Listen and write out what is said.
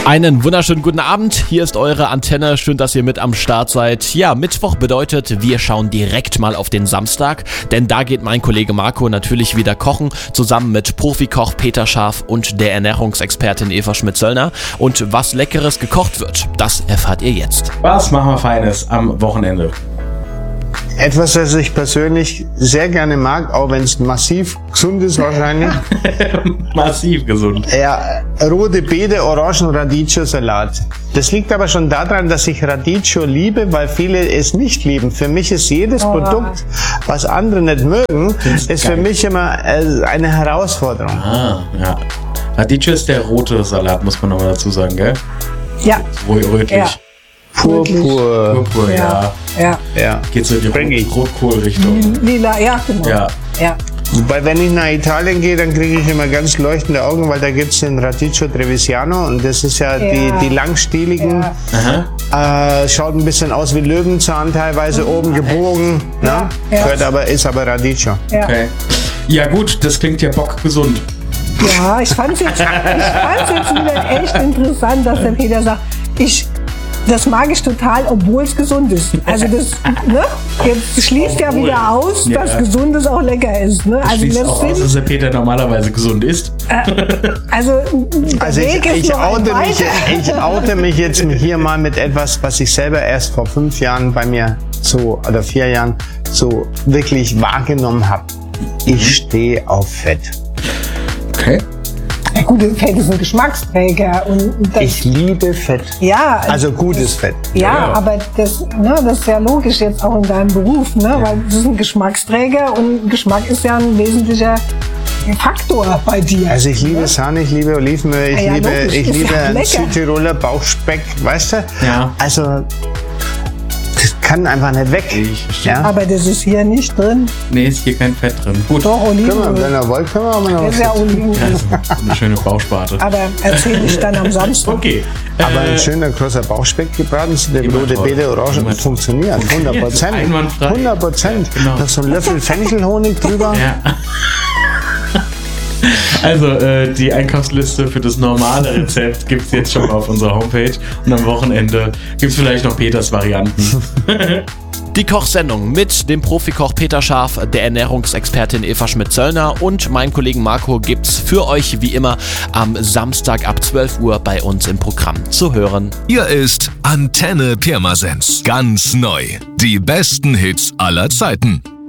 Einen wunderschönen guten Abend, hier ist eure Antenne, schön, dass ihr mit am Start seid. Ja, Mittwoch bedeutet, wir schauen direkt mal auf den Samstag, denn da geht mein Kollege Marco natürlich wieder kochen, zusammen mit Profikoch Peter Scharf und der Ernährungsexpertin Eva Schmidt-Zöllner. Und was Leckeres gekocht wird, das erfahrt ihr jetzt. Was machen wir Feines am Wochenende? Etwas, was ich persönlich sehr gerne mag, auch wenn es massiv gesund ist wahrscheinlich. Massiv gesund. Ja, rote Beete, Orangen, Radicchio-Salat. Das liegt aber schon daran, dass ich Radicchio liebe, weil viele es nicht lieben. Für mich ist jedes Produkt, was andere nicht mögen, ist für mich immer eine Herausforderung. Ah, ja. Radicchio ist der rote Salat, muss man nochmal dazu sagen, gell? Ja. Rötlich. Ja. Purpur. Ja. Geht so in die Rotkohl-Richtung. Lila, ja, genau. Ja. Wobei, wenn ich nach Italien gehe, dann kriege ich immer ganz leuchtende Augen, weil da gibt es den Radicchio Trevigiano und das ist ja die langstieligen. Schaut ein bisschen aus wie Löwenzahn, teilweise oben gebogen. Ja. Ist aber Radicchio. Ja. Okay. Ja gut, das klingt ja bockgesund. Ja, ich fand's jetzt wieder echt interessant, dass der Peter sagt, das mag ich total, obwohl es gesund ist. Also das, ne? Jetzt schließt ja wieder aus, dass Gesundes auch lecker ist. Ne? Also Schließt auch aus, dass der Peter normalerweise gesund ist. Also ich oute mich jetzt hier mal mit etwas, was ich selber erst vor 5 Jahren bei mir oder 4 Jahren so wirklich wahrgenommen habe. Ich stehe auf Fett. Okay. Ja, gut, Fett ist ein Geschmacksträger. Ich liebe Fett. Ja. Also gutes Fett. Ja, aber das ist ja logisch jetzt auch in deinem Beruf, ne? Weil das ist ein Geschmacksträger und Geschmack ist ja ein wesentlicher Faktor bei dir. Also ich liebe Sahne, ich liebe Olivenöl, ich liebe einen Südtiroler Bauchspeck, weißt du? Ja. Also das kann einfach nicht weg. Ja? Aber das ist hier nicht drin. Nee, ist hier kein Fett drin. Gut. Doch, Olivenöl. Wenn ihr wollt, können wir aber noch was. Das ist ja Olivenöl. Ja, eine schöne Bauchsparte. Aber erzähle ich dann am Samstag. Okay. Aber ein schöner großer Bauchspeck gebraten, der rote Beete, Orangen, funktioniert. 100%. Einwandfrei. 100%. Genau. Noch so ein Löffel Fenchelhonig drüber. Ja. Also die Einkaufsliste für das normale Rezept gibt es jetzt schon mal auf unserer Homepage und am Wochenende gibt es vielleicht noch Peters Varianten. Die Kochsendung mit dem Profikoch Peter Scharf, der Ernährungsexpertin Eva Schmidt-Zöllner und meinem Kollegen Marco gibt's für euch wie immer am Samstag ab 12 Uhr bei uns im Programm zu hören. Hier ist Antenne Pirmasens. Ganz neu. Die besten Hits aller Zeiten.